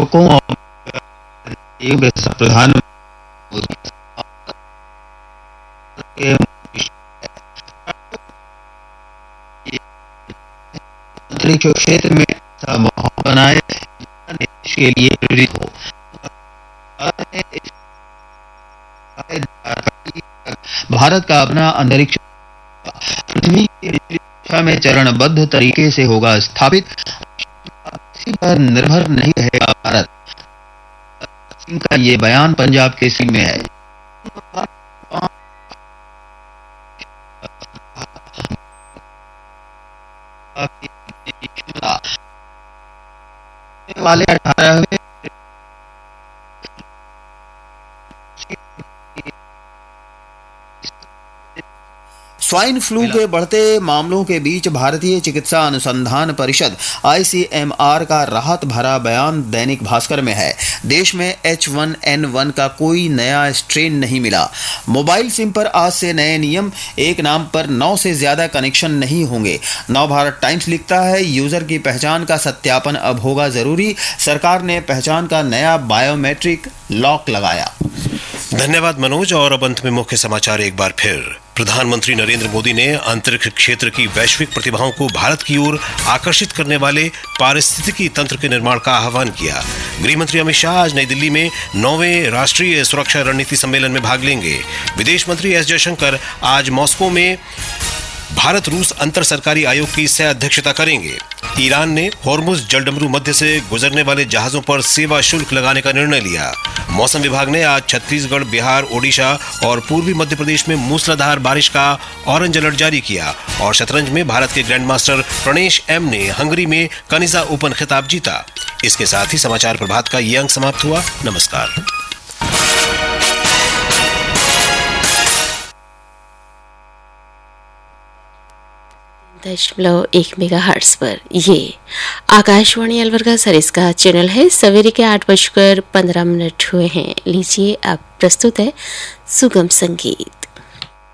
अंतरिक्ष क्षेत्र में माहौल बनाए देश के लिए प्रेरित हो। भारत का अपना अंतरिक्ष पृथ्वी की दिशा में चरणबद्ध तरीके से होगा स्थापित, किसी पर निर्भर नहीं रहेगा भारत। सिंह का ये बयान पंजाब केसरी में है। वाले 18वें स्वाइन फ्लू के बढ़ते मामलों के बीच भारतीय चिकित्सा अनुसंधान परिषद ICMR का राहत भरा बयान दैनिक भास्कर में है। देश में H1N1 का कोई नया स्ट्रेन नहीं मिला। मोबाइल सिम पर आज से नए नियम, एक नाम पर 9 से ज्यादा कनेक्शन नहीं होंगे। नवभारत टाइम्स लिखता है, यूजर की पहचान का सत्यापन अब होगा जरूरी। सरकार ने पहचान का नया बायोमेट्रिक लॉक लगाया। धन्यवाद मनोज। और अब अंत में मुख्य समाचार एक बार फिर। प्रधानमंत्री नरेंद्र मोदी ने अंतरिक्ष क्षेत्र की वैश्विक प्रतिभाओं को भारत की ओर आकर्षित करने वाले पारिस्थितिकी तंत्र के निर्माण का आह्वान किया। गृह मंत्री अमित शाह आज नई दिल्ली में 9वें राष्ट्रीय सुरक्षा रणनीति सम्मेलन में भाग लेंगे। विदेश मंत्री एस जयशंकर आज मॉस्को में भारत रूस अंतर सरकारी आयोग की सह अध्यक्षता करेंगे। ईरान ने होर्मुज जलडमरू मध्य से गुजरने वाले जहाजों पर सेवा शुल्क लगाने का निर्णय लिया। मौसम विभाग ने आज छत्तीसगढ़, बिहार, ओडिशा और पूर्वी मध्य प्रदेश में मूसलाधार बारिश का ऑरेंज अलर्ट जारी किया। और शतरंज में भारत के ग्रैंडमास्टर प्रणेश एम ने हंगरी में कनिजा ओपन खिताब जीता। इसके साथ ही समाचार प्रभात का ये अंक समाप्त हुआ। नमस्कार। 1 मेगाहर्ट्ज पर ये आकाशवाणी अलवर का सरिस्का चैनल है। सवेरे के 8:15 हुए हैं। लीजिए अब प्रस्तुत है सुगम संगीत।